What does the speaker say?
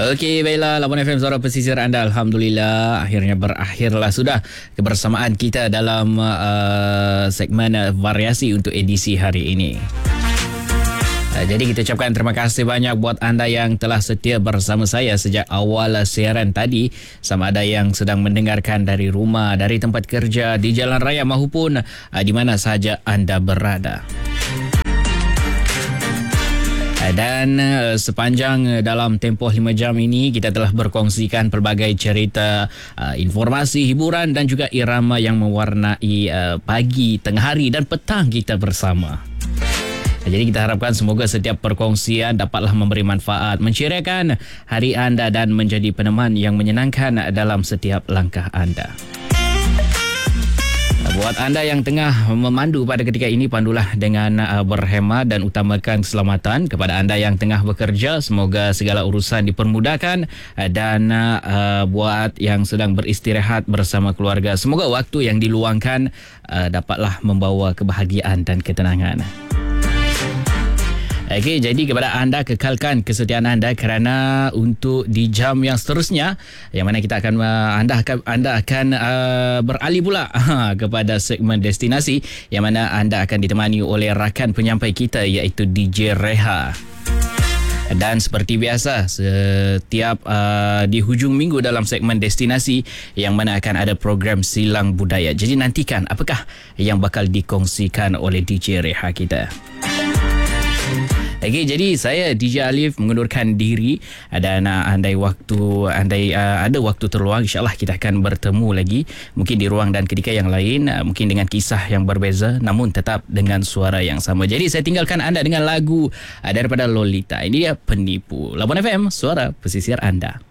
Okey, baiklah, Labuan FM Suara Pesisir anda. Alhamdulillah, akhirnya berakhirlah sudah kebersamaan kita dalam segmen variasi untuk edisi hari ini. Jadi kita ucapkan terima kasih banyak buat anda yang telah setia bersama saya sejak awal siaran tadi. Sama ada yang sedang mendengarkan dari rumah, dari tempat kerja, di jalan raya maupun di mana sahaja anda berada. Dan sepanjang dalam tempoh 5 jam ini kita telah berkongsikan pelbagai cerita, informasi, hiburan dan juga irama yang mewarnai pagi, tengah hari dan petang kita bersama. Jadi kita harapkan semoga setiap perkongsian dapatlah memberi manfaat, menceriakan hari anda dan menjadi peneman yang menyenangkan dalam setiap langkah anda. Buat anda yang tengah memandu pada ketika ini, pandulah dengan berhemat dan utamakan keselamatan. Kepada anda yang tengah bekerja, semoga segala urusan dipermudahkan. Dan buat yang sedang beristirahat bersama keluarga, semoga waktu yang diluangkan dapatlah membawa kebahagiaan dan ketenangan. Okey, jadi kepada anda, kekalkan kesetiaan anda kerana untuk di jam yang seterusnya yang mana kita akan anda akan beralih pula kepada segmen destinasi yang mana anda akan ditemani oleh rakan penyampai kita iaitu DJ Reha. Dan seperti biasa, setiap di hujung minggu dalam segmen destinasi yang mana akan ada program Silang Budaya. Jadi nantikan apakah yang bakal dikongsikan oleh DJ Reha kita. Okey, jadi saya DJ Alif mengundurkan diri dan andai ada waktu terluang, insyaAllah kita akan bertemu lagi mungkin di ruang dan ketika yang lain, mungkin dengan kisah yang berbeza namun tetap dengan suara yang sama. Jadi saya tinggalkan anda dengan lagu daripada Lolita. Ini dia Penipu. Labuan FM, Suara Pesisir anda.